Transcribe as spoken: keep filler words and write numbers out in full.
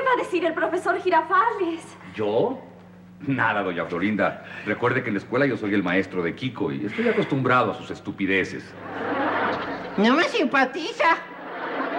va a decir el profesor Girafales? ¿Yo? Nada, doña Florinda. Recuerde que en la escuela yo soy el maestro de Kiko y estoy acostumbrado a sus estupideces. No me simpatiza.